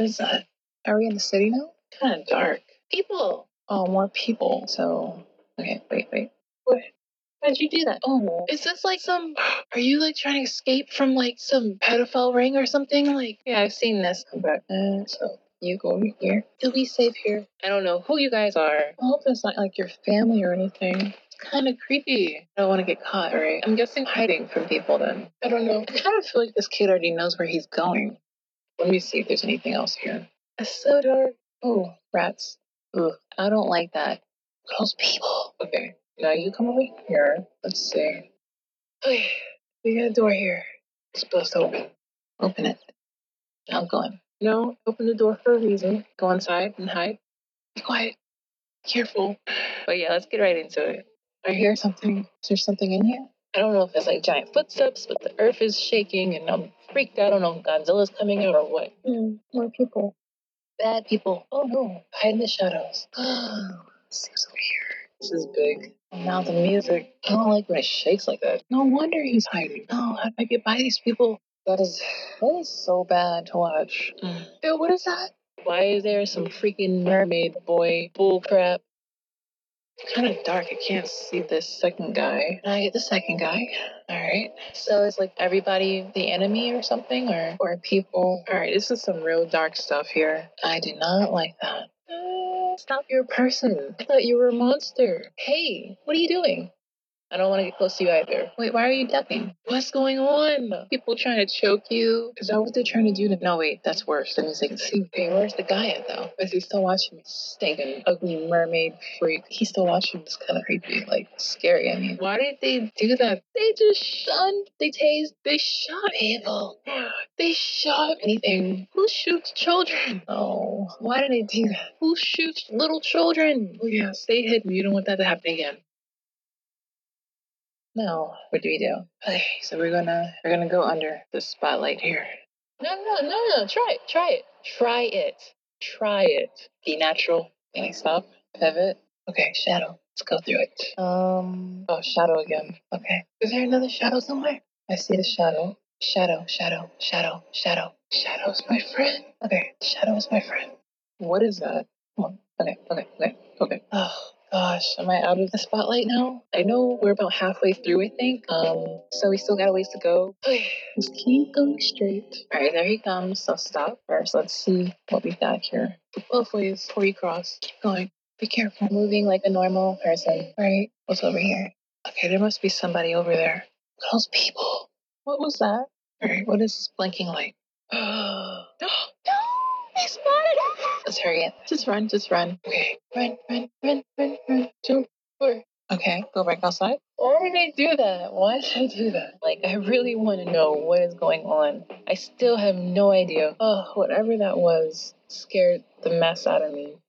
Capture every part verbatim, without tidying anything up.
What is that? Are we in the city now? Kind of dark. People. Oh, more people. So, okay, wait, wait. What? How'd you do that? Oh, is this like some? Are you like trying to escape from like some pedophile ring or something? Like, yeah, I've seen this. But uh, so you go over here. You'll be safe here. I don't know who you guys are. I hope it's not like your family or anything. It's kind of creepy. I don't want to get caught, right? I'm guessing hiding from people then. I don't know. I kind of feel like this kid already knows where he's going. Let me see if there's anything else here. It's so dark. Oh, rats. Ugh, I don't like that. Those people. Okay. Now you come over here. Let's see. Okay, we got a door here. It's supposed to open. Open it. I'm going. No, open the door for a reason. Go inside and hide. Be quiet. Careful. But yeah, let's get right into it. I hear something. Is there something in here? I don't know if it's like giant footsteps, but the earth is shaking and I'm freaked out. I don't know if Godzilla's coming out or what. Mm, more people. Bad people. Oh no. Hide in the shadows. Let's see what's over here. This is big. And now the music. I don't like when it shakes like that. No wonder he's hiding. Oh, how did I get by these people? That is that is so bad to watch. Mm. Ew, what is that? Why is there some freaking mermaid boy bullcrap? It's kind of dark. I can't see this second guy. Can I get the second guy? All right. So is like everybody the enemy or something, or or people? All right. This is some real dark stuff here. I do not like that. Uh, stop your person. I thought you were a monster. Hey, what are you doing? I don't want to get close to you either. Wait, why are you ducking? What's going on? People trying to choke you? Is that what they're trying to do to... No, wait, that's worse. That means they can see. Hey, where's the guy at, though? Is he still watching me? Stinking, ugly mermaid freak. He's still watching. It's kind of creepy. Like, scary, I mean. Why did they do that? They just shunned. They tased. They shot people. They shot anything. Who shoots children? Oh, why did they do that? Who shoots little children? Oh, yeah, stay hidden. You don't want that to happen again. Now, what do we do? Okay, so we're gonna we're gonna go under the spotlight here. No, no, no, no, try it, try it, try it, try it. Be natural. Can I stop? Pivot. Okay, shadow. Let's go through it. Um. Oh, shadow again. Okay. Is there another shadow somewhere? I see the shadow. Shadow, shadow, shadow, shadow. Shadow's my friend. Okay, shadow is my friend. What is that? Come on. Okay, okay, okay, okay. Oh. Gosh, am I out of the spotlight now? I know we're about halfway through, I think. Um, so we still got a ways to go. Okay, just keep going straight. All right, there he comes. So stop first. Let's see what we got here. Both ways before you cross. Keep going. Be careful. Moving like a normal person. All right, what's over here? Okay, there must be somebody over there. Those people. What was that? All right, what is this blinking light? No! They spotted us! Let's hurry it. Just run, just run. Okay. Run, run, run, run, run. Jump. Four. Okay, go back outside. Why did they do that? Why did they do that? Like, I really want to know what is going on. I still have no idea. Oh, whatever that was scared the mess out of me.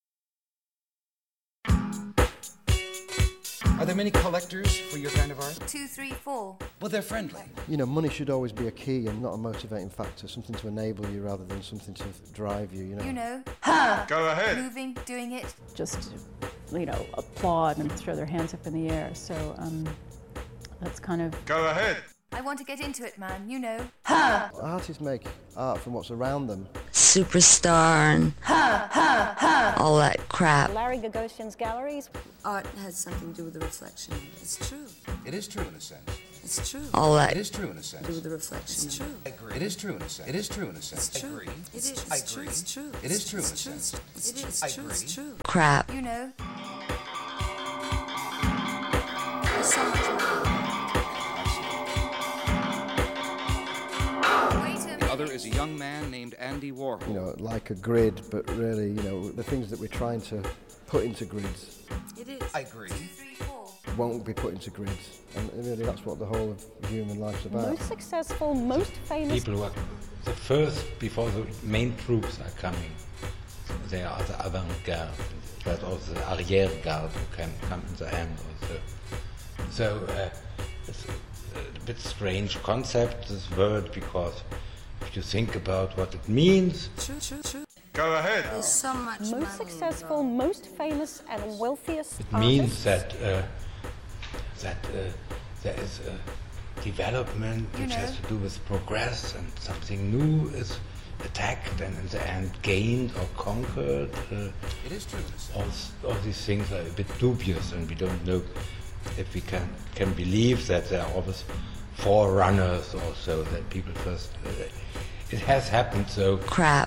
Are there many collectors for your kind of art? Two, three, four. Well, they're friendly. You know, money should always be a key and not a motivating factor, something to enable you rather than something to drive you, you know. You know. Ha! Go ahead. Moving, doing it. Just, you know, applaud and throw their hands up in the air. So, um, that's kind of... Go ahead. I want to get into it, man, you know. Ha! Artists make art from what's around them. Superstar and ha, ha, ha. all that crap. Larry Gagosian's galleries. Art has something to do with the reflection. It's true. It is true in a sense. It's true. All that. It is true in a sense. Do with the reflection. It's true. I agree. It is true in a sense. It is true in a sense. It's true. I agree. It is. I It's agree. true. It's true. It is true in a It's true. sense. It is. I It's true. agree. It's true. Crap. You know. There's so much more. The other is a young man named Andy Warhol. You know, like a grid, but really, you know, the things that we're trying to put into grids It is. I agree. Two, three, four. won't be put into grids. And really that's what the whole of human life's about. Most successful, most famous... People who are the first before the main troops are coming. They are the avant-garde, that or the arrière-garde who can come in the end also. So uh, it's a bit strange concept, this word, because if you think about what it means... True, true, true. Go ahead. There's so much Most money successful, involved. most famous and wealthiest It means artists. that uh, that uh, there is a development You which know. has to do with progress, and something new is attacked and in the end gained or conquered. Uh, It is true. all, all these things are a bit dubious, and we don't know if we can can believe that there are always forerunners or so, that people first. Uh, it has happened, so. Crap.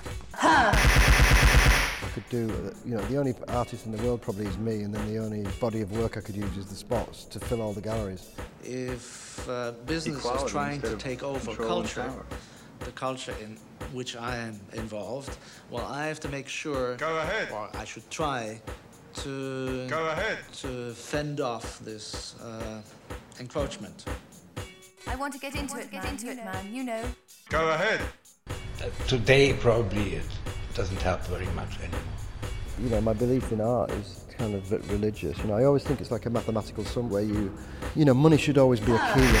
I could do, uh, you know, the only artist in the world probably is me, and then the only body of work I could use is the spots to fill all the galleries. If uh, business Equality is trying to instead of take over control and culture, power. the culture in which I am involved, well, I have to make sure, Go ahead. or I should try to Go ahead. to fend off this uh, encroachment. I want to get into it, get into it, man. You know. Go ahead. Uh, today, probably it doesn't help very much anymore. You know, my belief in art is kind of re- religious. You know, I always think it's like a mathematical sum where you, you know, money should always be a key. And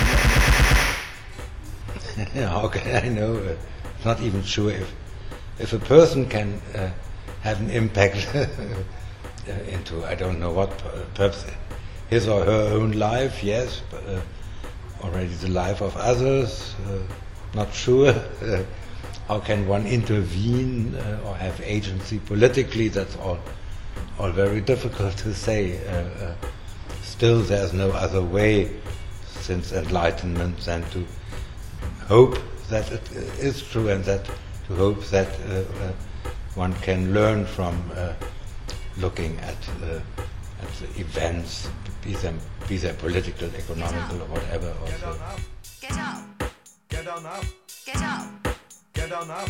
not How can I know? Uh, I'm not even sure if if a person can uh, have an impact uh, into, I don't know what, perhaps his or her own life, yes, but uh, already the life of others, uh, not sure. Uh, how can one intervene uh, or have agency politically? That's all, all very difficult to say. Uh, uh, still, there's no other way since Enlightenment than to hope that it is true, and that to hope that uh, uh, one can learn from uh, looking at uh, at the events, be them be they political, economical, or whatever. Get Also. on up. Get up. Get on up. Get up. Get on up.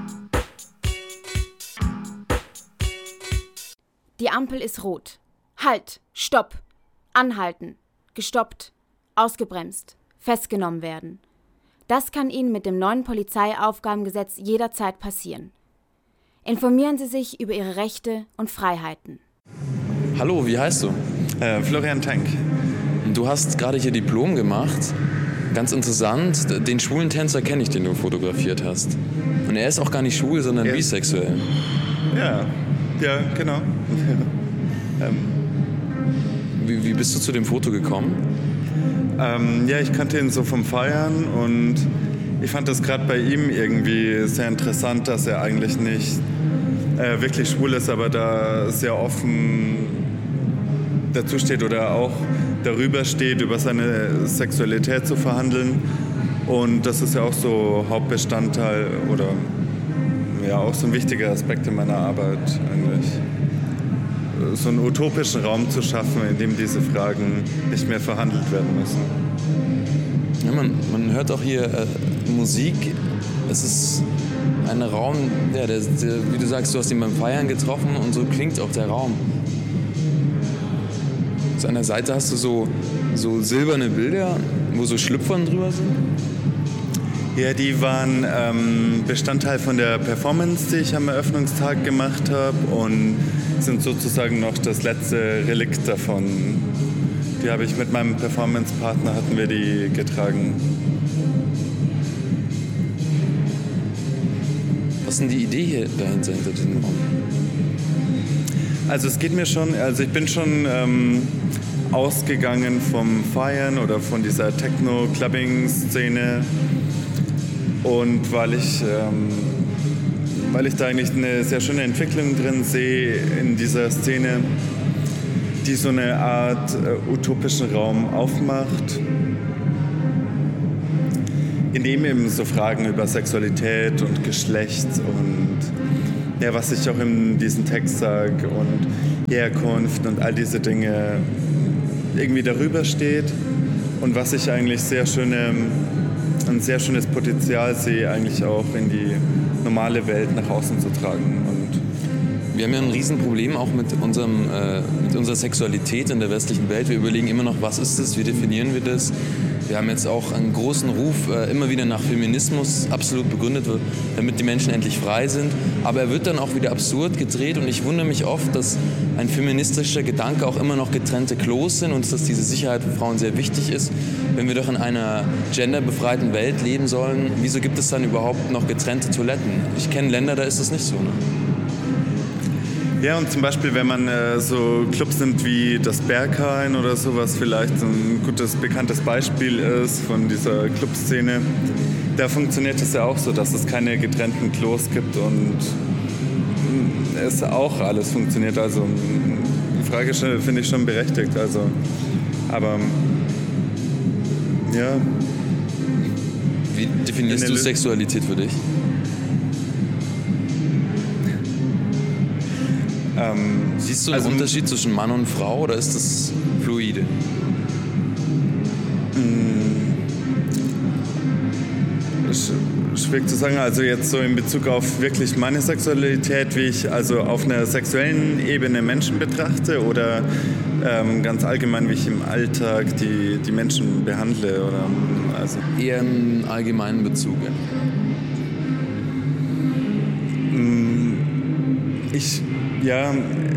Die Ampel ist rot. Halt! Stopp! Anhalten! Gestoppt! Ausgebremst! Festgenommen werden. Das kann Ihnen mit dem neuen Polizeiaufgabengesetz jederzeit passieren. Informieren Sie sich über Ihre Rechte und Freiheiten. Hallo, wie heißt du? Äh, Florian Tank. Du hast gerade hier Diplom gemacht. Ganz interessant, den schwulen Tänzer kenne ich, den du fotografiert hast. Und er ist auch gar nicht schwul, sondern ja. bisexuell. Ja, ja, genau. ähm. wie, wie bist du zu dem Foto gekommen? Ähm, ja, ich kannte ihn so vom Feiern und ich fand das gerade bei ihm irgendwie sehr interessant, dass er eigentlich nicht äh, wirklich schwul ist, aber da sehr offen dazu steht oder auch darüber steht, über seine Sexualität zu verhandeln. Und das ist ja auch so Hauptbestandteil oder ja auch so ein wichtiger Aspekt in meiner Arbeit eigentlich. So einen utopischen Raum zu schaffen, in dem diese Fragen nicht mehr verhandelt werden müssen. Ja, man, man hört auch hier äh, Musik. Es ist ein Raum, ja, der, der, wie du sagst, du hast ihn beim Feiern getroffen und so klingt auch der Raum. Zu einer Seite hast du so, so silberne Bilder, wo so Schlüpfern drüber sind. Ja, die waren ähm, Bestandteil von der Performance, die ich am Eröffnungstag gemacht habe und sind sozusagen noch das letzte Relikt davon. Die habe ich mit meinem Performance-Partner, hatten wir die getragen. Was ist denn die Idee hier dahinter, hinter diesem Raum? Also es geht mir schon, also ich bin schon ähm, ausgegangen vom Feiern oder von dieser Techno-Clubbing-Szene. Und weil ich, ähm, weil ich da eigentlich eine sehr schöne Entwicklung drin sehe in dieser Szene, die so eine Art äh, utopischen Raum aufmacht, in dem eben so Fragen über Sexualität und Geschlecht und ja, was ich auch in diesem Text sage und Herkunft und all diese Dinge irgendwie darüber steht und was ich eigentlich sehr schöne ein sehr schönes Potenzial sehe, eigentlich auch in die normale Welt nach außen zu tragen. Und wir haben ja ein Riesenproblem auch mit, unserem, äh, mit unserer Sexualität in der westlichen Welt. Wir überlegen immer noch, was ist das, wie definieren wir das. Wir haben jetzt auch einen großen Ruf, äh, immer wieder nach Feminismus absolut begründet wird, damit die Menschen endlich frei sind. Aber er wird dann auch wieder absurd gedreht und ich wundere mich oft, dass ein feministischer Gedanke auch immer noch getrennte Klos sind und dass diese Sicherheit für Frauen sehr wichtig ist. Wenn wir doch in einer genderbefreiten Welt leben sollen, wieso gibt es dann überhaupt noch getrennte Toiletten? Ich kenne Länder, da ist das nicht so. Ne? Ja, und zum Beispiel, wenn man äh, so Clubs nimmt wie das Berghain oder so, was vielleicht ein gutes, bekanntes Beispiel ist von dieser Clubszene, da funktioniert es ja auch so, dass es keine getrennten Klos gibt und es auch alles funktioniert. Also die Frage finde ich schon berechtigt. Also, aber ja. Wie definierst du Sexualität für dich? Ähm, Siehst du einen also, Unterschied zwischen Mann und Frau oder ist das fluide? Schwierig zu sagen, also jetzt so in Bezug auf wirklich meine Sexualität, wie ich also auf einer sexuellen Ebene Menschen betrachte oder ähm, ganz allgemein, wie ich im Alltag die, die Menschen behandle? Oder, also. Eher im allgemeinen Bezug. Ich, ja,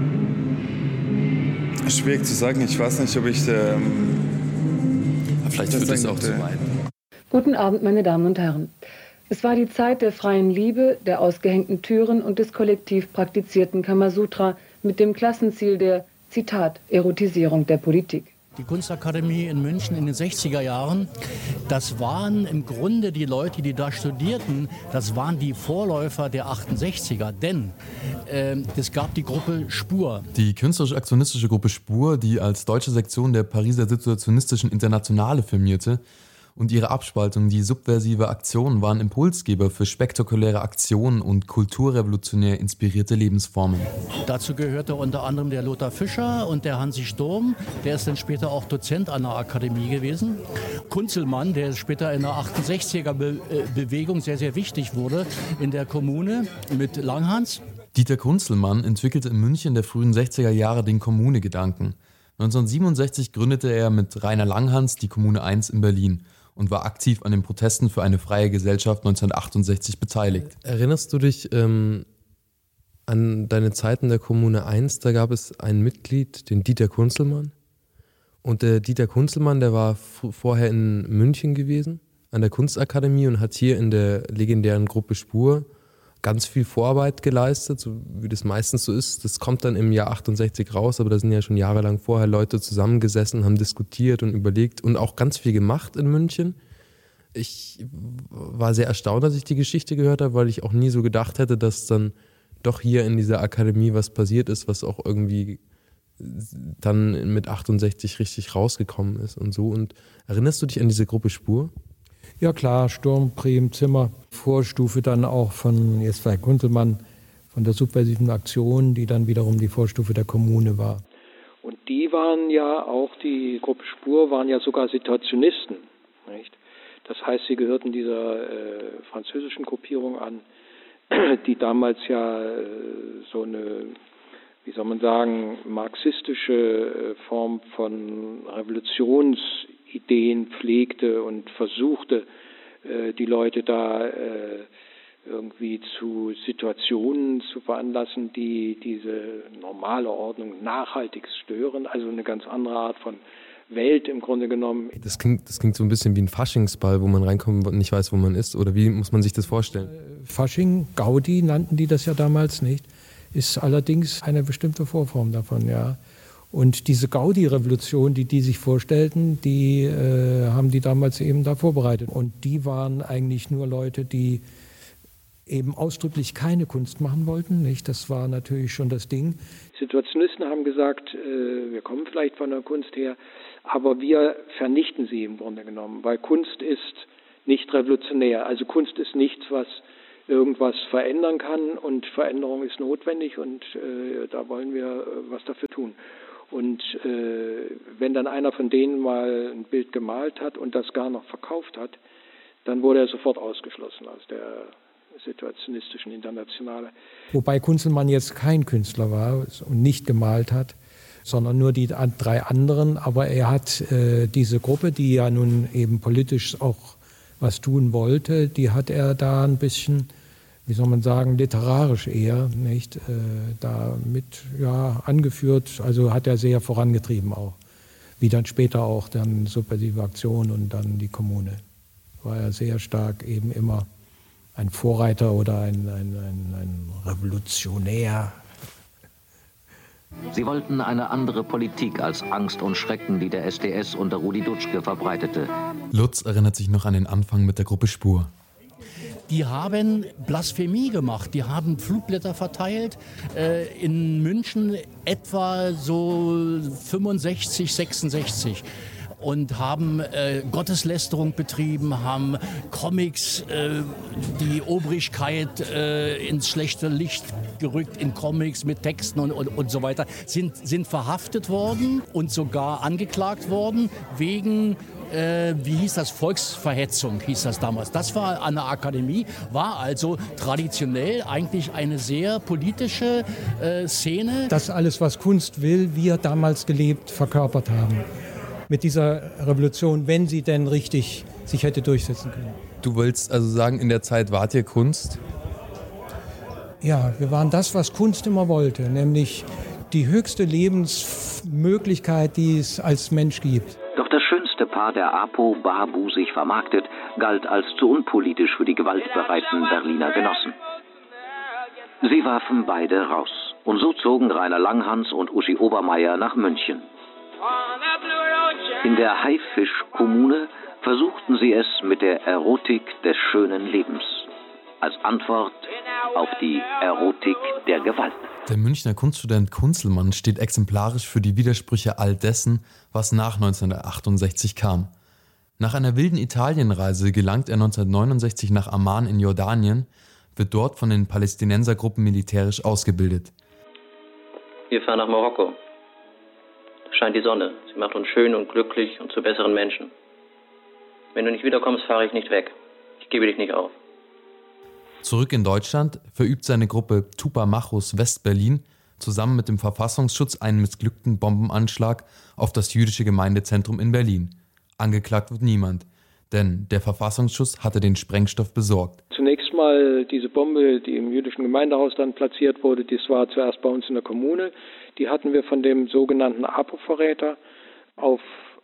schwierig zu sagen, ich weiß nicht, ob ich... Ähm, Vielleicht führt es auch zu weit. Guten Abend, meine Damen und Herren. Es war die Zeit der freien Liebe, der ausgehängten Türen und des kollektiv praktizierten Kamasutra mit dem Klassenziel der, Zitat, Erotisierung der Politik. Die Kunstakademie in München in den sechziger Jahren, das waren im Grunde die Leute, die da studierten, das waren die Vorläufer der achtundsechziger, denn äh, es gab die Gruppe Spur. Die künstlerisch-aktionistische Gruppe Spur, die als deutsche Sektion der Pariser Situationistischen Internationale firmierte, und ihre Abspaltung, die subversive Aktionen, waren Impulsgeber für spektakuläre Aktionen und kulturrevolutionär inspirierte Lebensformen. Dazu gehörte unter anderem der Lothar Fischer und der Hansi Sturm, der ist dann später auch Dozent an der Akademie gewesen. Kunzelmann, der später in der achtundsechziger Be- Bewegung sehr, sehr wichtig wurde in der Kommune mit Langhans. Dieter Kunzelmann entwickelte in München der frühen sechziger Jahre den Kommunegedanken. neunzehnhundertsiebenundsechzig gründete er mit Rainer Langhans die Kommune eins in Berlin und war aktiv an den Protesten für eine freie Gesellschaft neunzehnhundertachtundsechzig beteiligt. Erinnerst du dich ähm, an deine Zeit in der Kommune eins? Da gab es ein Mitglied, den Dieter Kunzelmann. Und der Dieter Kunzelmann, der war f- vorher in München gewesen, an der Kunstakademie und hat hier in der legendären Gruppe Spur ganz viel Vorarbeit geleistet, so wie das meistens so ist. Das kommt dann im Jahr achtundsechzig raus, aber da sind ja schon jahrelang vorher Leute zusammengesessen, haben diskutiert und überlegt und auch ganz viel gemacht in München. Ich war sehr erstaunt, als ich die Geschichte gehört habe, weil ich auch nie so gedacht hätte, dass dann doch hier in dieser Akademie was passiert ist, was auch irgendwie dann mit achtundsechzig richtig rausgekommen ist und so. Und erinnerst du dich an diese Gruppe Spur? Ja klar, Sturm, Priem, Zimmer, Vorstufe dann auch von, jetzt war Kunzelmann, von der subversiven Aktion, die dann wiederum die Vorstufe der Kommune war. Und die waren ja auch, die Gruppe Spur waren ja sogar Situationisten, nicht? Das heißt, sie gehörten dieser äh, französischen Gruppierung an, die damals ja äh, so eine, wie soll man sagen, marxistische äh, Form von Revolutionsideen pflegte und versuchte, äh, die Leute da äh, irgendwie zu Situationen zu veranlassen, die diese normale Ordnung nachhaltig stören, also eine ganz andere Art von Welt im Grunde genommen. Das klingt, das klingt so ein bisschen wie ein Faschingsball, wo man reinkommt und nicht weiß, wo man ist. Oder wie muss man sich das vorstellen? Fasching, Gaudi nannten die das ja damals nicht, ist allerdings eine bestimmte Vorform davon, ja. Und diese Gaudi-Revolution, die die sich vorstellten, die äh, haben die damals eben da vorbereitet. Und die waren eigentlich nur Leute, die eben ausdrücklich keine Kunst machen wollten, nicht? Das war natürlich schon das Ding. Situationisten haben gesagt, äh, wir kommen vielleicht von der Kunst her, aber wir vernichten sie im Grunde genommen, weil Kunst ist nicht revolutionär. Also Kunst ist nichts, was irgendwas verändern kann, und Veränderung ist notwendig, und äh, da wollen wir äh, was dafür tun. Und äh, wenn dann einer von denen mal ein Bild gemalt hat und das gar noch verkauft hat, dann wurde er sofort ausgeschlossen aus der Situationistischen Internationale. Wobei Kunzelmann jetzt kein Künstler war und nicht gemalt hat, sondern nur die drei anderen. Aber er hat äh, diese Gruppe, die ja nun eben politisch auch was tun wollte, die hat er da ein bisschen, wie soll man sagen, literarisch eher, nicht, äh, da mit ja, angeführt. Also hat er sehr vorangetrieben auch. Wie dann später auch dann subversive Aktion und dann die Kommune. War er sehr stark eben immer ein Vorreiter oder ein, ein, ein, ein Revolutionär. Sie wollten eine andere Politik als Angst und Schrecken, die der S D S unter Rudi Dutschke verbreitete. Lutz erinnert sich noch an den Anfang mit der Gruppe Spur. die haben Blasphemie gemacht. Die haben Flugblätter verteilt. Äh, in München etwa so fünfundsechzig, sechsundsechzig. Und haben äh, Gotteslästerung betrieben, haben Comics, äh, die Obrigkeit äh, ins schlechte Licht gerückt in Comics mit Texten und, und, und so weiter, sind, sind verhaftet worden und sogar angeklagt worden wegen, äh, wie hieß das, Volksverhetzung hieß das damals. Das war an der Akademie, war also traditionell eigentlich eine sehr politische äh, Szene. Das alles, was Kunst will, wir damals gelebt, verkörpert haben. Mit dieser Revolution, wenn sie denn richtig sich hätte durchsetzen können. Du willst also sagen, in der Zeit wart ihr Kunst? Ja, wir waren das, was Kunst immer wollte, nämlich die höchste Lebensmöglichkeit, die es als Mensch gibt. Doch das schönste Paar der Apo, Bahabu sich vermarktet, galt als zu unpolitisch für die gewaltbereiten Berliner Genossen. Sie warfen beide raus. Und so zogen Rainer Langhans und Uschi Obermeier nach München. In der Haifisch-Kommune versuchten sie es mit der Erotik des schönen Lebens. Als Antwort auf die Erotik der Gewalt. Der Münchner Kunststudent Kunzelmann steht exemplarisch für die Widersprüche all dessen, was nach neunzehnhundertachtundsechzig kam. Nach einer wilden Italienreise gelangt er neunzehnhundertneunundsechzig nach Amman in Jordanien, wird dort von den Palästinensergruppen militärisch ausgebildet. Wir fahren nach Marokko. Scheint die Sonne. Sie macht uns schön und glücklich und zu besseren Menschen. Wenn du nicht wiederkommst, fahre ich nicht weg. Ich gebe dich nicht auf. Zurück in Deutschland verübt seine Gruppe Tupamachos West-Berlin zusammen mit dem Verfassungsschutz einen missglückten Bombenanschlag auf das jüdische Gemeindezentrum in Berlin. Angeklagt wird niemand, denn der Verfassungsschutz hatte den Sprengstoff besorgt. Zunächst mal diese Bombe, die im jüdischen Gemeindehaus dann platziert wurde, das war zuerst bei uns in der Kommune. Die hatten wir von dem sogenannten Apo-Verräter auf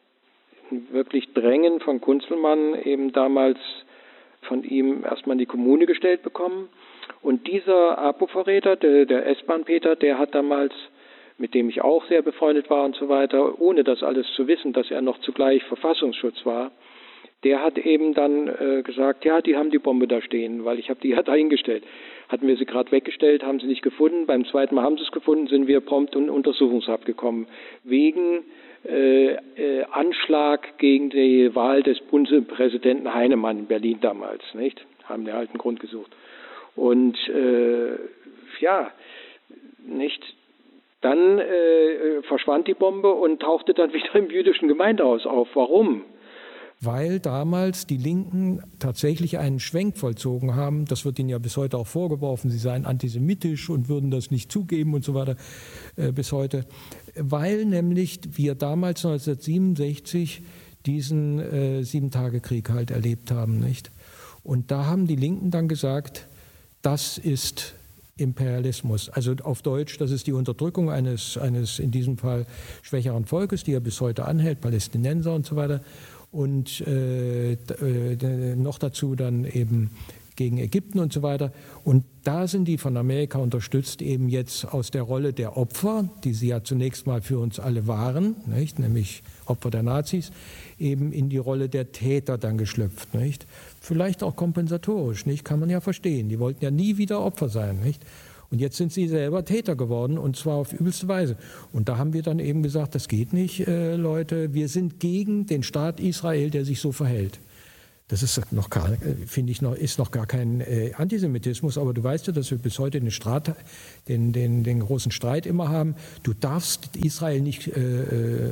wirklich Drängen von Kunzelmann eben damals von ihm erstmal in die Kommune gestellt bekommen. Und dieser Apo-Verräter, der, der S-Bahn-Peter, der hat damals, mit dem ich auch sehr befreundet war und so weiter, ohne das alles zu wissen, dass er noch zugleich Verfassungsschutz war, der hat eben dann äh, gesagt, ja, die haben die Bombe da stehen, weil ich habe die ja da hingestellt. Hatten wir sie gerade weggestellt, haben sie nicht gefunden. Beim zweiten Mal haben sie es gefunden, sind wir prompt in Untersuchungshaft gekommen. Wegen äh, äh, Anschlag gegen die Wahl des Bundespräsidenten Heinemann in Berlin damals, nicht? Haben den alten Grund gesucht. Und äh, ja, nicht? Dann äh, verschwand die Bombe und tauchte dann wieder im jüdischen Gemeindehaus auf. Warum? Weil damals die Linken tatsächlich einen Schwenk vollzogen haben. Das wird ihnen ja bis heute auch vorgeworfen, sie seien antisemitisch und würden das nicht zugeben und so weiter äh, bis heute. Weil nämlich wir damals neunzehnhundertsiebenundsechzig diesen äh, Sieben-Tage-Krieg halt erlebt haben, nicht? Und da haben die Linken dann gesagt, das ist Imperialismus. Also auf Deutsch, das ist die Unterdrückung eines, eines in diesem Fall schwächeren Volkes, die ja bis heute anhält, Palästinenser und so weiter. Und äh, äh, noch dazu dann eben gegen Ägypten und so weiter. Und da sind die von Amerika unterstützt eben jetzt aus der Rolle der Opfer, die sie ja zunächst mal für uns alle waren, nicht? Nämlich Opfer der Nazis, eben in die Rolle der Täter dann geschlüpft. Nicht? Vielleicht auch kompensatorisch, nicht? Kann man ja verstehen. Die wollten ja nie wieder Opfer sein. Nicht? Und jetzt sind sie selber Täter geworden, und zwar auf übelste Weise. Und da haben wir dann eben gesagt, das geht nicht, äh, Leute. Wir sind gegen den Staat Israel, der sich so verhält. Das ist noch gar, finde ich, noch, ist noch gar kein äh, Antisemitismus. Aber du weißt ja, dass wir bis heute den, Streit, den, den, den großen Streit immer haben. Du darfst Israel nicht äh, äh,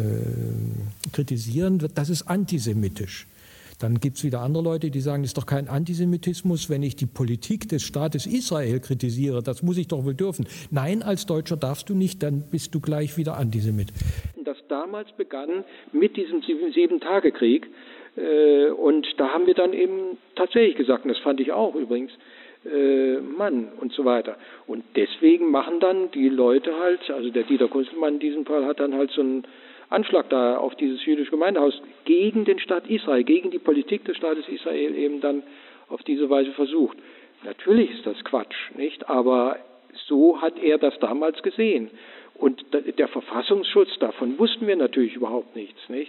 kritisieren. Das ist antisemitisch. Dann gibt es wieder andere Leute, die sagen, das ist doch kein Antisemitismus, wenn ich die Politik des Staates Israel kritisiere. Das muss ich doch wohl dürfen. Nein, als Deutscher darfst du nicht, dann bist du gleich wieder Antisemit. Das damals begann mit diesem Sieben-Tage-Krieg. Und da haben wir dann eben tatsächlich gesagt, und das fand ich auch übrigens, Mann und so weiter. Und deswegen machen dann die Leute halt, also der Dieter Kunzelmann in diesem Fall hat dann halt so einen Anschlag da auf dieses jüdische Gemeindehaus gegen den Staat Israel, gegen die Politik des Staates Israel eben dann auf diese Weise versucht. Natürlich ist das Quatsch, nicht? Aber so hat er das damals gesehen. Und der Verfassungsschutz, davon wussten wir natürlich überhaupt nichts, nicht?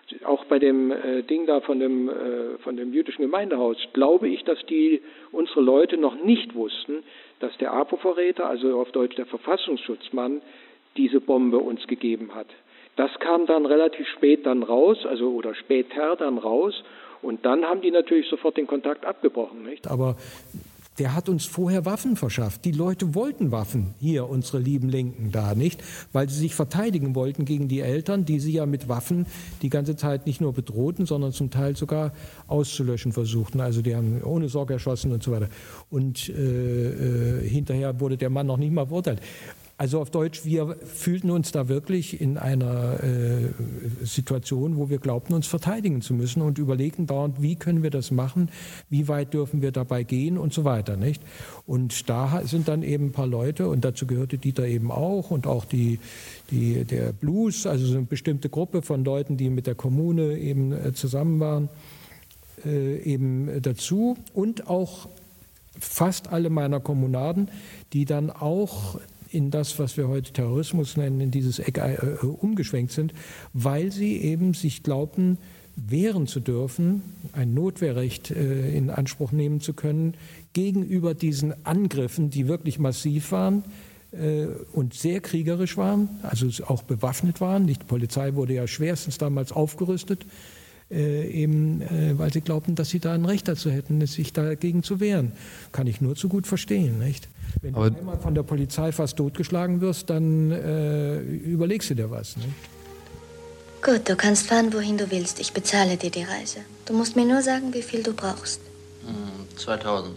Auch bei dem äh, Ding da von dem, äh, von dem jüdischen Gemeindehaus glaube ich, dass die unsere Leute noch nicht wussten, dass der APO-Verräter, also auf Deutsch der Verfassungsschutzmann, diese Bombe uns gegeben hat. Das kam dann relativ spät dann raus, also oder später dann raus, und dann haben die natürlich sofort den Kontakt abgebrochen, nicht? Aber der hat uns vorher Waffen verschafft. Die Leute wollten Waffen, hier unsere lieben Linken da, nicht? Weil sie sich verteidigen wollten gegen die Eltern, die sie ja mit Waffen die ganze Zeit nicht nur bedrohten, sondern zum Teil sogar auszulöschen versuchten. Also die haben ohne Sorge erschossen und so weiter. Und äh, äh, hinterher wurde der Mann noch nicht mal verurteilt. Also auf Deutsch, wir fühlten uns da wirklich in einer äh, Situation, wo wir glaubten, uns verteidigen zu müssen und überlegten dauernd, wie können wir das machen, wie weit dürfen wir dabei gehen und so weiter, nicht? Und da sind dann eben ein paar Leute, und dazu gehörte Dieter eben auch, und auch die, die, der Blues, also so eine bestimmte Gruppe von Leuten, die mit der Kommune eben äh, zusammen waren, äh, eben dazu, und auch fast alle meiner Kommunaden, die dann auch in das, was wir heute Terrorismus nennen, in dieses Eck äh, umgeschwenkt sind, weil sie eben sich glaubten, wehren zu dürfen, ein Notwehrrecht äh, in Anspruch nehmen zu können, gegenüber diesen Angriffen, die wirklich massiv waren äh, und sehr kriegerisch waren, also auch bewaffnet waren. Die Polizei wurde ja schwerstens damals aufgerüstet, Äh, eben, äh, weil sie glaubten, dass sie da ein Recht dazu hätten, sich dagegen zu wehren. Kann ich nur zu gut verstehen, nicht? Wenn Aber du einmal von der Polizei fast totgeschlagen wirst, dann äh, überlegst du dir was, nicht? Gut, du kannst fahren, wohin du willst. Ich bezahle dir die Reise. Du musst mir nur sagen, wie viel du brauchst. Hm, zweitausend.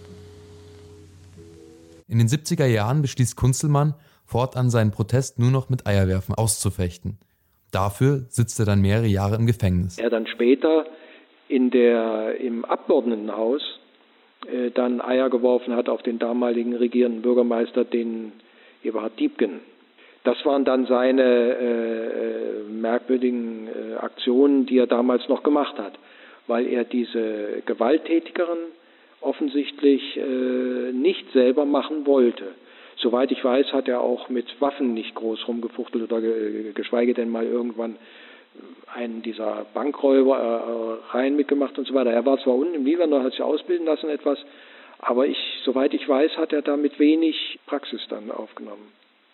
In den siebziger Jahren beschließt Kunzelmann, fortan seinen Protest nur noch mit Eierwerfen auszufechten. Dafür sitzt er dann mehrere Jahre im Gefängnis. Er dann später in der, im Abgeordnetenhaus äh, dann Eier geworfen hat auf den damaligen regierenden Bürgermeister, den Eberhard Diepgen. Das waren dann seine äh, merkwürdigen äh, Aktionen, die er damals noch gemacht hat, weil er diese Gewalttätigeren offensichtlich äh, nicht selber machen wollte. Soweit ich weiß, hat er auch mit Waffen nicht groß rumgefuchtelt oder ge geschweige denn mal irgendwann einen dieser Bankräubereien mitgemacht und so weiter. Er war zwar unten im Libanon, hat sich ausbilden lassen etwas, aber ich, soweit ich weiß, hat er damit wenig Praxis dann aufgenommen.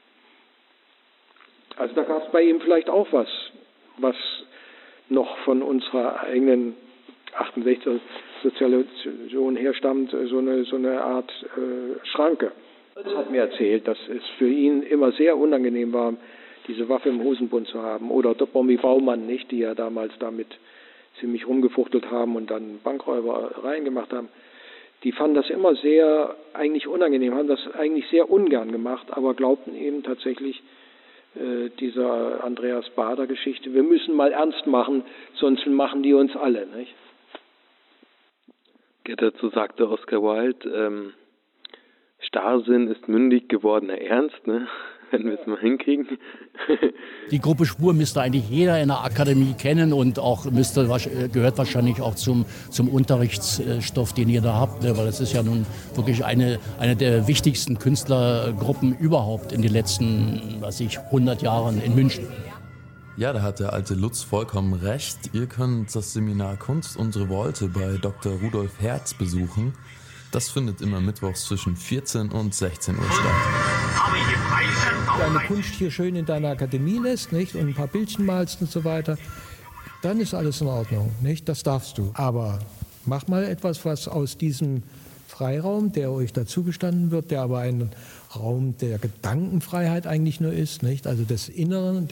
Also da gab es bei ihm vielleicht auch was, was noch von unserer eigenen achtundsechziger Sozialisation herstammt, so eine, so eine Art äh, Schranke. Das hat mir erzählt, dass es für ihn immer sehr unangenehm war, diese Waffe im Hosenbund zu haben. Oder der Bommi Baumann, nicht, die ja damals damit ziemlich rumgefuchtelt haben und dann Bankräubereien gemacht haben. Die fanden das immer sehr eigentlich unangenehm, haben das eigentlich sehr ungern gemacht, aber glaubten eben tatsächlich äh, dieser Andreas Baader-Geschichte, wir müssen mal ernst machen, sonst machen die uns alle, nicht? Dazu sagte Oscar Wilde, ähm, Starrsinn ist mündig gewordener Ernst, ne? Wenn wir es mal hinkriegen. Die Gruppe Spur müsste eigentlich jeder in der Akademie kennen und auch müsste, gehört wahrscheinlich auch zum, zum Unterrichtsstoff, den ihr da habt, ne? Weil das ist ja nun wirklich eine, eine der wichtigsten Künstlergruppen überhaupt in den letzten, was ich, hundert Jahren in München. Ja, da hat der alte Lutz vollkommen recht. Ihr könnt das Seminar Kunst und Revolte bei Doktor Rudolf Herz besuchen. Das findet immer mittwochs zwischen vierzehn und sechzehn Uhr statt. Deine Kunst hier schön in deiner Akademie lässt, nicht? Und ein paar Bildchen malst und so weiter, dann ist alles in Ordnung, nicht? Das darfst du. Aber mach mal etwas, was aus diesem Freiraum, der euch dazugestanden wird, der aber ein Raum der Gedankenfreiheit eigentlich nur ist, nicht? Also des Inneren,